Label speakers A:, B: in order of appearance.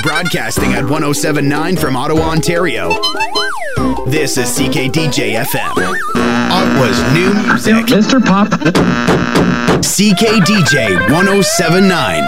A: Broadcasting at 107.9 from Ottawa, Ontario. This is CKDJ FM. Ottawa's new music.
B: Mr. Pop.
A: CKDJ 107.9.